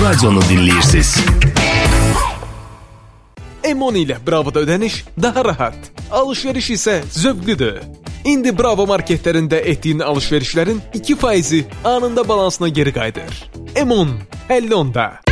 Radyonu dinləyirsiniz. M10 ilə Bravo'da ödəniş daha rahat, alışveriş isə zövqlüdür. İndi Bravo marketlərində etdiyin alışverişlərin 2%-i anında balansına geri qayıdır. M10, 50 onda.